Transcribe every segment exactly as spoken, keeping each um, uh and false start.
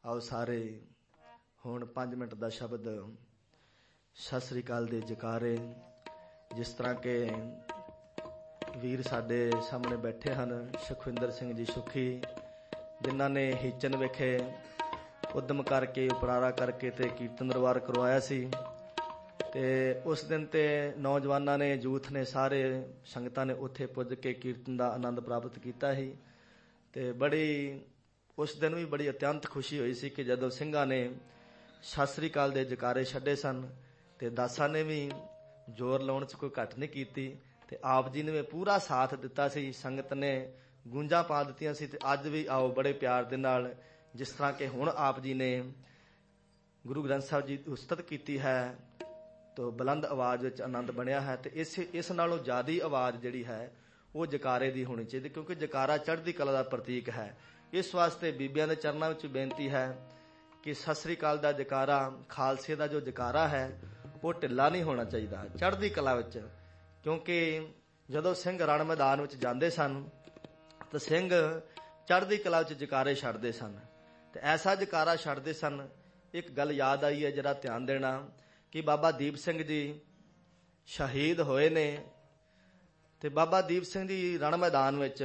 आओ सारे हुण पांच मिनट का शब्द सत श्री अकाल दे जकारे, जिस तरह के वीर साडे सामने बैठे हैं सुखविंदर सिंह जी सुखी, जिन्हों ने हीचन विखे उद्यम करके उपरारा करके ते कीर्तन दरबार करवाया सी। ते उस दिन ते नौजवानों ने यूथ ने सारे संगतां ने उत्थे पुज के कीर्तन का आनंद प्राप्त किया ही। ते बड़ी उस दिन भी बड़ी अत्यंत खुशी हुई सी कि जदों ਸਿੰਘਾਂ ने सत श्री अकाल दे जकारे छड्डे सन ते दासां ने भी जोर लाउण च कोई घट नहीं कीती ते आप जी ने भी पूरा साथ दिता सी। संगत ने गूंजा पा दित्तियां सी ते अज भी आओ बड़े प्यार दे नाल जिस तरह के हुण आप जी ने गुरु ग्रंथ साहिब जी की उस्तत कीती है तो बुलंद आवाज़ विच आनंद बनिया है। तो इस इस नालों ज़्यादा आवाज़ जिहड़ी है वो जकारे की होनी चाहिए, क्योंकि जकारा चढ़दी कला का प्रतीक है। इस वास्ते बीबियां दे चरनां विच बेनती है कि सत श्री अकाल दा जकारा, खालसे का जो जकारा है वो ढिला नहीं होना चाहिए चढ़दी कला विच, क्योंकि जदों सिंह रण मैदान विच जांदे सन तो सिंह चढ़दी कला विच जकारे छड्डदे सन। तो ऐसा जकारा छड्डदे सन। एक गल याद आई है जरा ध्यान देना कि बाबा दीप सिंह जी शहीद होए ने ते बाबा दीप सिंह जी रण मैदान विच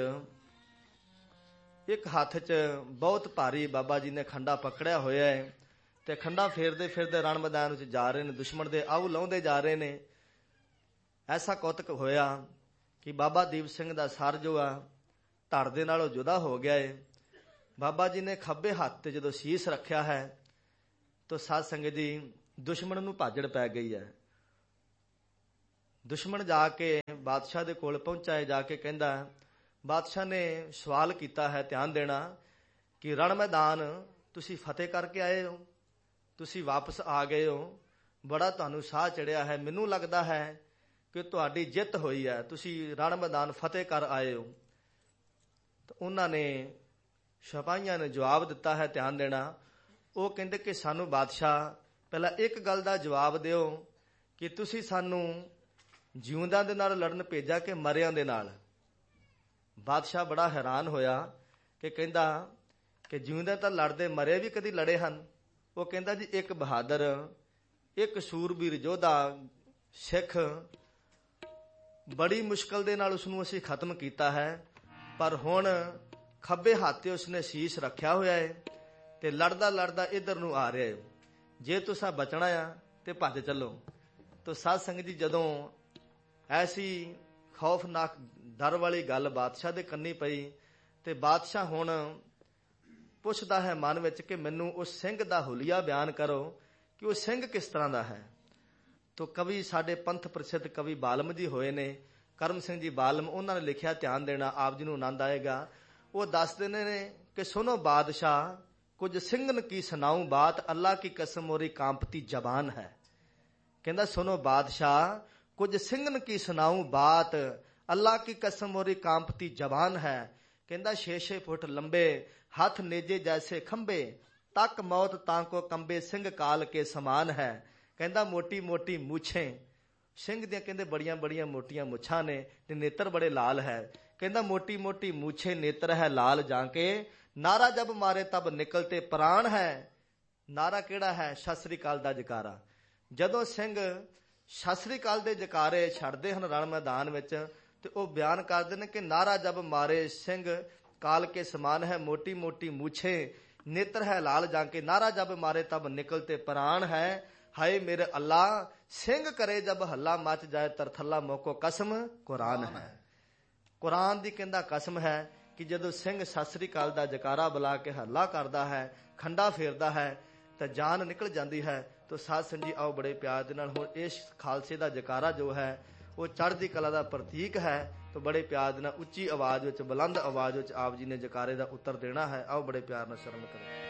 एक हाथ च बहुत भारी बाबा जी ने खंडा पकड़िया होया है ते खंडा फेरदे फिरदे रण मैदान विच जा रहे हैं, दुश्मन दे आऊ लाउंदे जा रहे ने। ऐसा कौतक होया कि बाबा दीप सिंह दा सर जो आ धड़ दे नालों जुदा हो गया है। बाबा जी ने खब्बे हाथ ते जदों शीश रखिया है तो साध संगत जी दुश्मन नूं भाजड़ पै गई है। दुश्मन जाके बादशाह दे कोल पहुंचा है, जाके कहंदा बादशाह ने सवाल किया है, ध्यान देना कि रण मैदान तुसी फतेह करके आए हो, तुसी वापस आ गए हो, बड़ा तुहानूं साह चढ़िया है, मैनूं लगदा है कि तुहाडी जित होई है, तुसी रण मैदान फतेह कर आए हो। तो उन्होंने सिपाहियां ने जवाब दिता है, ध्यान देना, वो कहंदे कि सानू बादशाह पहला एक गल दा जवाब दिओ कि तुसी सानू जिउंदियां दे नाल लड़न भेजा कि मरियां दे नाल। बादशाह बड़ा हैरान होया कि कहंदा कि जिउंदे तां लड़दे, मरे भी कदी लड़े हन। वो कहंदा जी एक बहादुर, एक सूरबीर योद्धा सिख, बड़ी मुश्किल दे नाल उसनूं असीं खत्म कीता है, पर हुण खब्बे हाथे उसने शीश रखिया होया है ते लड़दा लड़दा इधर नूं आ रहा है, जे तुसां बचना आ ते भज चलो। तो साध संगत जी जदों ऐसी खौफनाक डर वाली गल बादशाह दे कन्नी पई ते बादशाह हुण पुछदा है मन विच कि मैनूं उस सिंह दा हुलिया बयान करो कि वो सिंह किस तरह दा है। तो कवि साडे पंथ प्रसिद्ध कवि बालम जी होए ने, करम सिंह जी बालम, उन्होंने लिखिया, ध्यान देना आप जी नूं आनंद आएगा। वो दसदे ने कि सुनो बादशाह कुछ सिंगन की सुनाऊं बात, अल्लाह की कसम मोरी कांपती जबान है। कहंदा सुनो बादशाह कुछ सिंगन की सुनाऊं बात, अल्लाह की कसम मोरी कांपती जबान है। कहंदा छे छे फुट लंबे हाथ नेजे जैसे खंबे, तक मौत तांको कंबे सिंह काल के समान है। कहंदा मोटी मोटी मूछें, सिंह दियां कहंदे बड़ियां बड़ियां मोटियां मुछां ने ते नेत्र बड़े लाल है। कहंदा मोटी मोटी मूछे नेत्र है लाल जाके, नारा जब मारे तब निकलते प्राण है। नारा केड़ा है? सत श्री अकाल दा जकारा। जदों सिंह सत श्री अकाल दे जकारे छड्डदे हन रण मैदान विच ते वो बयान करदे ने कि नारा जब मारे सिंह काल के समान है, मोटी मोटी मूछे नेत्र है लाल जाके, नारा जब मारे तब निकलते प्राण है। हाय मेरे अल्लाह सिंह करे जब हल्ला मच जाए तरथल्ला मोको कसम कुरान है। कुरान दी कहंदा कसम है कि जदों सिंह सत श्री अकाल दा जकारा बुला के हल्ला करदा है, खंडा फेरदा है तो जान निकल जाती है। तो साध संगत जी आओ बड़े प्यार दे नाल हुण इस खालसे दा जकारा जो है वो चढ़दी कला दा प्रतीक है। तो बड़े प्यार दे नाल उच्ची आवाज़ विच, बुलंद आवाज़ विच आप जी ने जकारे दा उत्तर देना है। आओ बड़े प्यार नाल शर्म करो।